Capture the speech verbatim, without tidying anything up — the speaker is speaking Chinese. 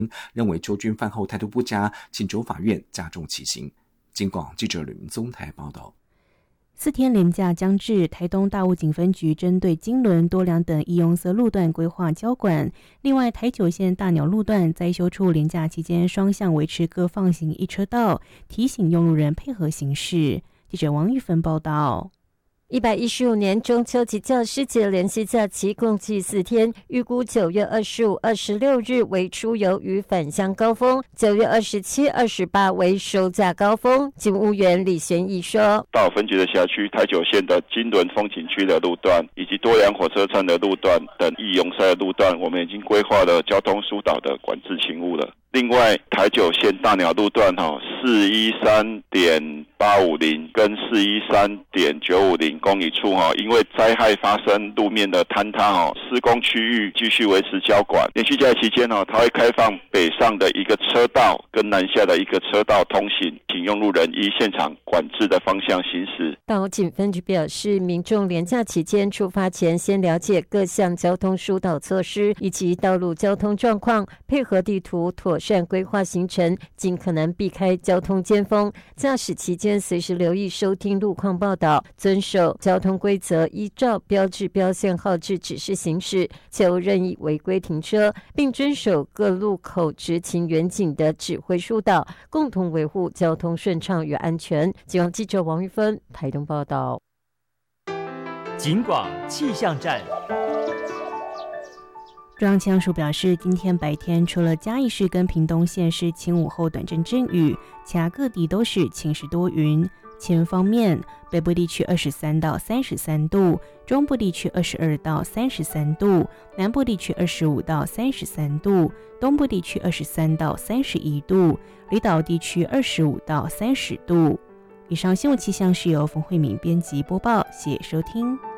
认为周军饭后态度不佳，请求法院加重其刑。警广记者吕明宗台报道。 四天连假将至，台东大武警分局针对金轮、多良等易拥塞路段规划交管。另外，台九线大鸟路段在修处连假期间双向维持各放行一车道，提醒用路人配合行事。记者王玉芬报道。 一百一十五年中秋及教师节连续假期共计四天，预估九月二十五、二十六日为出游与返乡高峰，九月二十七、二十八为收假高峰。警务员李玄义说： 大武分局的辖区台九线的金轮风景区的路段，以及多良火车站的路段等易拥塞的路段，我们已经规划了交通疏导的管制勤务了。另外，台九线大鸟路段哈四一三点八五零跟四一三点九五零公里处哈，因为灾害发生路面的坍塌哈，施工区域继续维持交管。连续假期间哈，它会开放北上的一个车道跟南下的一个车道通行，请用路人依现场管制的方向行驶。 大武警分局表示，民众连假期间出发前，先了解各项交通疏导措施以及道路交通状况，配合地图妥善规划行程，尽可能避开交通尖峰。驾驶期间随时留意收听路况报道，遵守交通规则，依照标志标线号志指示行驶，切勿任意违规停车，并遵守各路口执勤员警的指挥疏导，共同维护交通顺畅与安全。警广记者王玉芬台东报道。 警广气象站。 中央气象署表示，今天白天除了嘉义市跟屏东县是晴午后短阵阵雨，其他各地都是晴时多云。气温方面，北部地区二十三到三十三度，中部地区二十二到三十三度，南部地区二十五到三十三度，东部地区二十三到三十一度，离岛地区二十五到三十度。以上新闻气象是由冯慧敏编辑播报，谢谢收听。